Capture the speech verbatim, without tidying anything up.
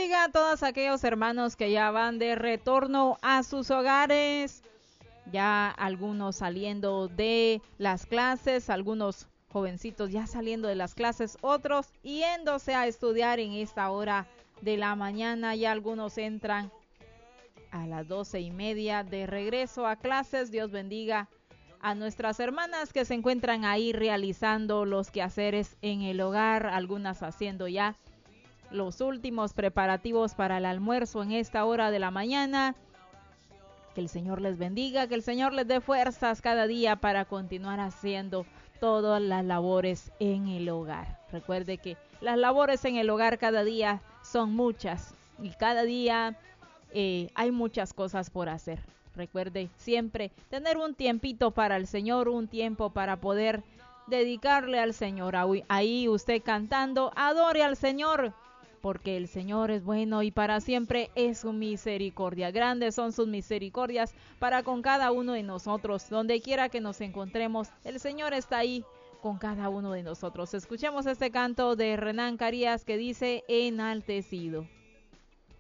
bendiga a todos aquellos hermanos que ya van de retorno a sus hogares. Ya algunos saliendo de las clases, algunos jovencitos ya saliendo de las clases, otros yéndose a estudiar en esta hora de la mañana. Ya algunos entran a las doce y media de regreso a clases. Dios bendiga a nuestras hermanas que se encuentran ahí realizando los quehaceres en el hogar, algunas haciendo ya los últimos preparativos para el almuerzo en esta hora de la mañana. Que el Señor les bendiga, que el Señor les dé fuerzas cada día para continuar haciendo todas las labores en el hogar. Recuerde que las labores en el hogar cada día son muchas y cada día eh, hay muchas cosas por hacer. Recuerde siempre tener un tiempito para el Señor, un tiempo para poder dedicarle al Señor. Ahí usted cantando, adore al Señor, porque el Señor es bueno y para siempre es su misericordia. Grandes son sus misericordias para con cada uno de nosotros. Donde quiera que nos encontremos, el Señor está ahí con cada uno de nosotros. Escuchemos este canto de Renán Carías que dice Enaltecido.